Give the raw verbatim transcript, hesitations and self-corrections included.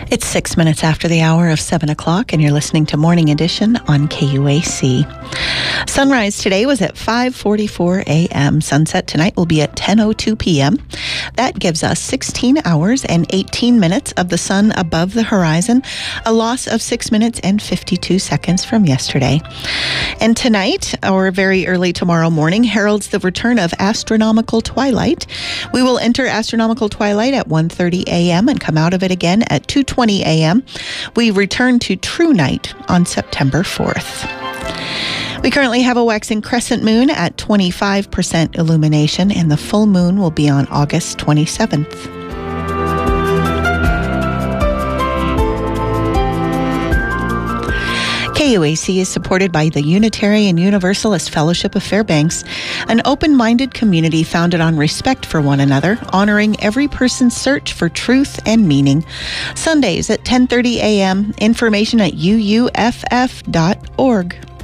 It's six minutes after the hour of seven o'clock, and you're listening to Morning Edition on K U A C. Sunrise today was at five forty-four a.m. Sunset tonight will be at ten oh two p.m. That gives us sixteen hours and eighteen minutes of the sun above the horizon, a loss of six minutes and fifty-two seconds from yesterday. And tonight, or very early tomorrow morning, heralds the return of astronomical twilight. We will enter astronomical twilight at one thirty a.m. and come out of it again at two twenty a.m. We return to true night on September fourth. We currently have a waxing crescent moon at twenty-five percent illumination, and the full moon will be on August twenty-seventh. K U A C is supported by the Unitarian Universalist Fellowship of Fairbanks, an open-minded community founded on respect for one another, honoring every person's search for truth and meaning. Sundays at ten thirty a.m., information at u u f f dot org.